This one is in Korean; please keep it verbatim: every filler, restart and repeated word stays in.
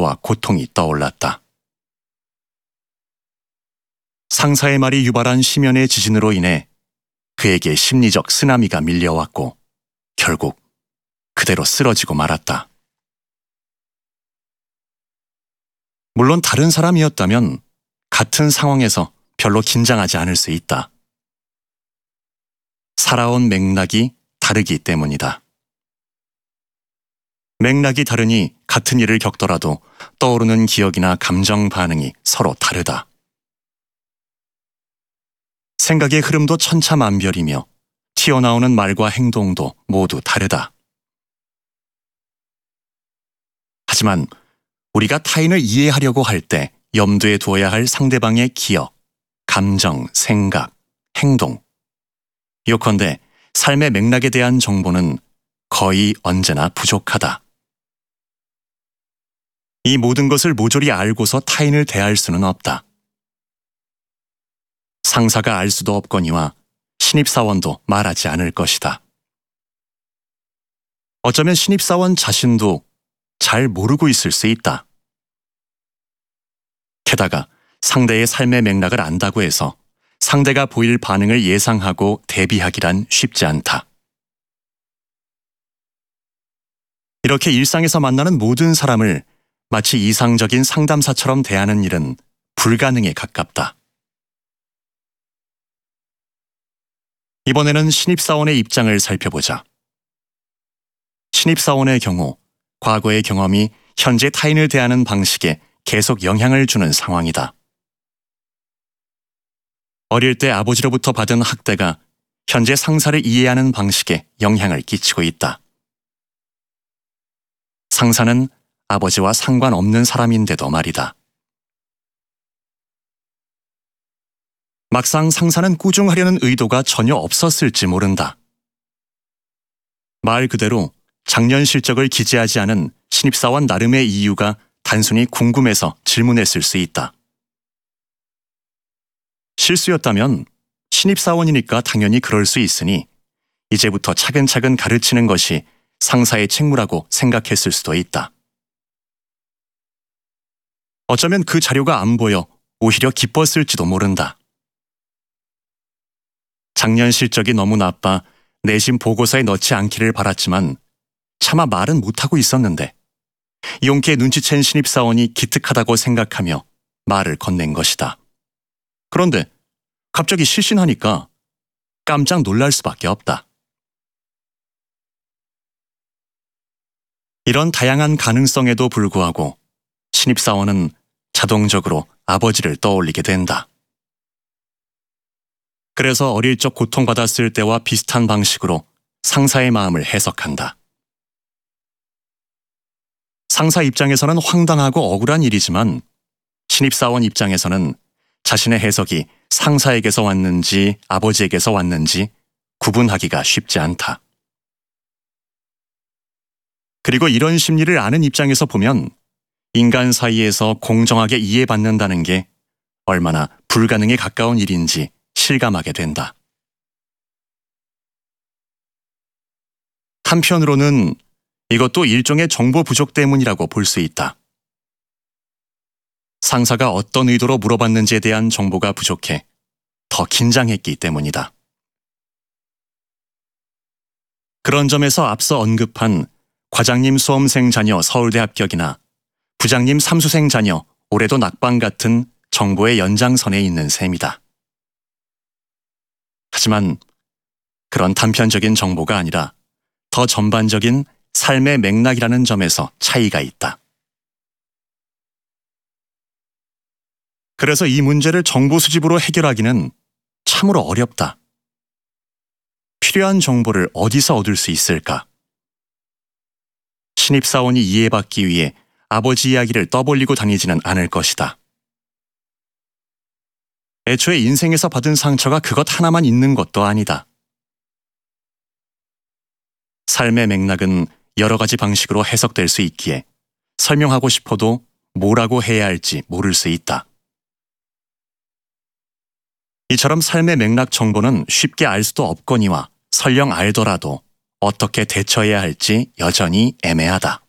분노와 고통이 떠올랐다. 상사의 말이 유발한 심연의 지진으로 인해 그에게 심리적 쓰나미가 밀려왔고 결국 그대로 쓰러지고 말았다. 물론 다른 사람이었다면 같은 상황에서 별로 긴장하지 않을 수 있다. 살아온 맥락이 다르기 때문이다. 맥락이 다르니 같은 일을 겪더라도 떠오르는 기억이나 감정 반응이 서로 다르다. 생각의 흐름도 천차만별이며 튀어나오는 말과 행동도 모두 다르다. 하지만 우리가 타인을 이해하려고 할 때 염두에 두어야 할 상대방의 기억, 감정, 생각, 행동, 요컨대 삶의 맥락에 대한 정보는 거의 언제나 부족하다. 이 모든 것을 모조리 알고서 타인을 대할 수는 없다. 상사가 알 수도 없거니와 신입사원도 말하지 않을 것이다. 어쩌면 신입사원 자신도 잘 모르고 있을 수 있다. 게다가 상대의 삶의 맥락을 안다고 해서 상대가 보일 반응을 예상하고 대비하기란 쉽지 않다. 이렇게 일상에서 만나는 모든 사람을 마치 이상적인 상담사처럼 대하는 일은 불가능에 가깝다. 이번에는 신입사원의 입장을 살펴보자. 신입사원의 경우 과거의 경험이 현재 타인을 대하는 방식에 계속 영향을 주는 상황이다. 어릴 때 아버지로부터 받은 학대가 현재 상사를 이해하는 방식에 영향을 끼치고 있다. 상사는 아버지와 상관없는 사람인데도 말이다. 막상 상사는 꾸중하려는 의도가 전혀 없었을지 모른다. 말 그대로 작년 실적을 기재하지 않은 신입사원 나름의 이유가 단순히 궁금해서 질문했을 수 있다. 실수였다면 신입사원이니까 당연히 그럴 수 있으니 이제부터 차근차근 가르치는 것이 상사의 책무라고 생각했을 수도 있다. 어쩌면 그 자료가 안 보여 오히려 기뻤을지도 모른다. 작년 실적이 너무 나빠 내신 보고서에 넣지 않기를 바랐지만 차마 말은 못하고 있었는데 용케 눈치챈 신입사원이 기특하다고 생각하며 말을 건넨 것이다. 그런데 갑자기 실신하니까 깜짝 놀랄 수밖에 없다. 이런 다양한 가능성에도 불구하고 신입사원은 자동적으로 아버지를 떠올리게 된다. 그래서 어릴 적 고통받았을 때와 비슷한 방식으로 상사의 마음을 해석한다. 상사 입장에서는 황당하고 억울한 일이지만 신입사원 입장에서는 자신의 해석이 상사에게서 왔는지 아버지에게서 왔는지 구분하기가 쉽지 않다. 그리고 이런 심리를 아는 입장에서 보면 인간 사이에서 공정하게 이해받는다는 게 얼마나 불가능에 가까운 일인지 실감하게 된다. 한편으로는 이것도 일종의 정보 부족 때문이라고 볼 수 있다. 상사가 어떤 의도로 물어봤는지에 대한 정보가 부족해 더 긴장했기 때문이다. 그런 점에서 앞서 언급한 과장님 수험생 자녀 서울대 합격이나 부장님 삼수생 자녀 올해도 낙방 같은 정보의 연장선에 있는 셈이다. 하지만 그런 단편적인 정보가 아니라 더 전반적인 삶의 맥락이라는 점에서 차이가 있다. 그래서 이 문제를 정보 수집으로 해결하기는 참으로 어렵다. 필요한 정보를 어디서 얻을 수 있을까? 신입사원이 이해받기 위해 아버지 이야기를 떠벌리고 다니지는 않을 것이다. 애초에 인생에서 받은 상처가 그것 하나만 있는 것도 아니다. 삶의 맥락은 여러 가지 방식으로 해석될 수 있기에 설명하고 싶어도 뭐라고 해야 할지 모를 수 있다. 이처럼 삶의 맥락 정보는 쉽게 알 수도 없거니와 설령 알더라도 어떻게 대처해야 할지 여전히 애매하다.